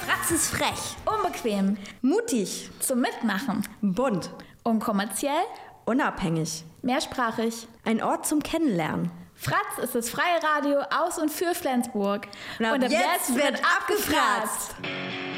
Fratz ist frech, unbequem, Mutig, zum Mitmachen, bunt, unkommerziell, unabhängig. mehrsprachig. Ein Ort zum Kennenlernen. Fratz ist das freie Radio aus und für Flensburg. Und ab jetzt wird abgefratzt.